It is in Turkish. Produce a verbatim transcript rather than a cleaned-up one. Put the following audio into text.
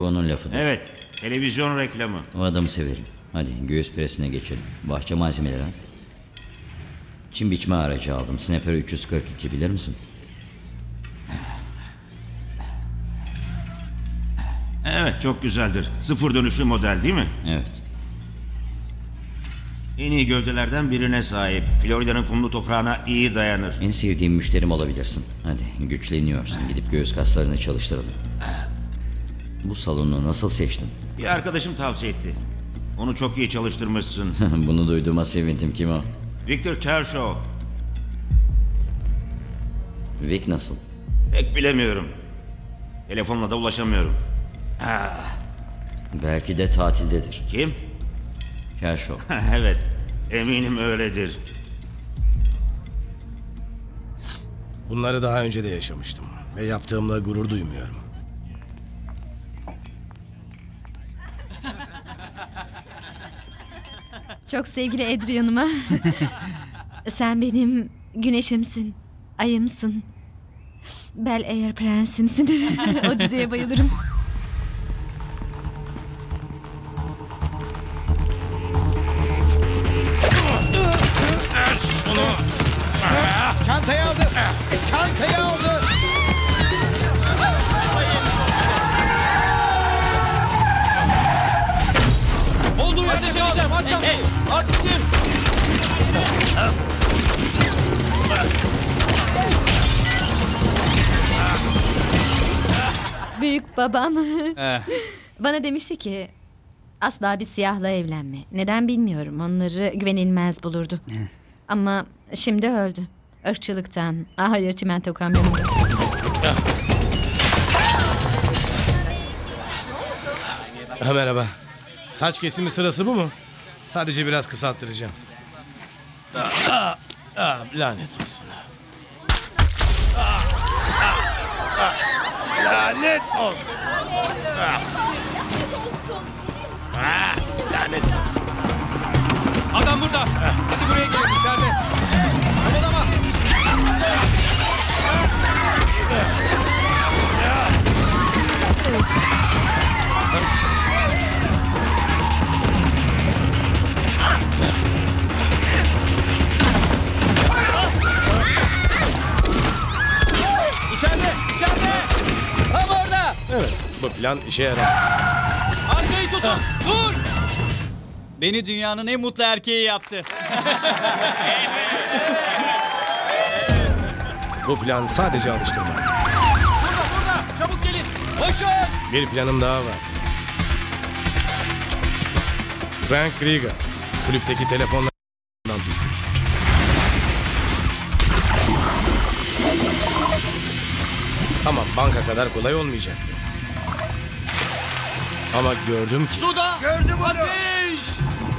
Onun lafıdır. Evet, televizyon reklamı. O adamı severim. Hadi göğüs presine geçelim. Bahçe malzemeleri ha. Çim biçme aracı aldım. Snapper üç yüz kırk iki bilir misin? Evet, çok güzeldir. Sıfır dönüşlü model değil mi? Evet. En iyi gövdelerden birine sahip. Florida'nın kumlu toprağına iyi dayanır. En sevdiğim müşterim olabilirsin. Hadi güçleniyorsun. Gidip göğüs kaslarını çalıştıralım. Bu salonu nasıl seçtin? Bir arkadaşım tavsiye etti. Onu çok iyi çalıştırmışsın. Bunu duyduğuma sevindim. Kim o? Victor Kershaw. Vic nasıl? Pek bilemiyorum. Telefonla da ulaşamıyorum. Belki de tatildedir. Kim? Kershaw. Evet, eminim öyledir. Bunları daha önce de yaşamıştım ve yaptığımla gurur duymuyorum. Çok sevgili Adrian'ıma. Sen benim güneşimsin, ayımsın. Bel Air prensimsin. O diziye bayılırım. Çantayı aldı. Çantayı aldı. Olduğu yerde ateş edeceğim. Aç çantayı. At gidin. Büyük babam bana demişti ki asla bir siyahla evlenme. Neden bilmiyorum. Onları güvenilmez bulurdu. Ama şimdi öldü. Irkçılıktan. Ah, hayır, çimento kamyonunda. Ha, merhaba. Saç kesimi sırası bu mu? Sadece biraz kısalttıracağım. Ah, ah, ah, lanet olsun. Ah, ah, ah, lanet olsun. Ah. Ah, lanet olsun. Adam burada. Hadi buraya gelin içeride. Kımıldama. İçeride, içeride. Tam orada. Evet, bu plan işe yarar. Arkayı tutun. Dur. Beni dünyanın en mutlu erkeği yaptı. Bu plan sadece alıştırma. Burada, burada. Çabuk gelin. Koşun. Bir planım daha var. Frank Krieger, kulüpteki telefonlardan pislik. Tamam, banka kadar kolay olmayacaktı. Ama gördüm ki... Suda. Gördüm onu. Ateş.